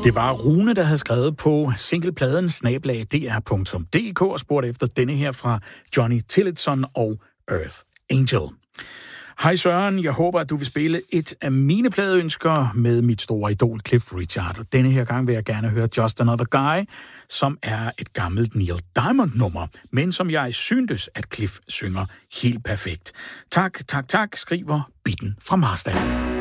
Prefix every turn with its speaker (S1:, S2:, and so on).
S1: Det var Rune, der havde skrevet på singlepladen @dr.dk og spurgte efter denne her fra Johnny Tillotson og Earth Angel. Hej Søren, jeg håber, at du vil spille et af mine pladeønsker med mit store idol Cliff Richard. Og denne her gang vil jeg gerne høre Just Another Guy, som er et gammelt Neil Diamond-nummer, men som jeg syntes, at Cliff synger helt perfekt. Tak, skriver Bitten fra Marstal.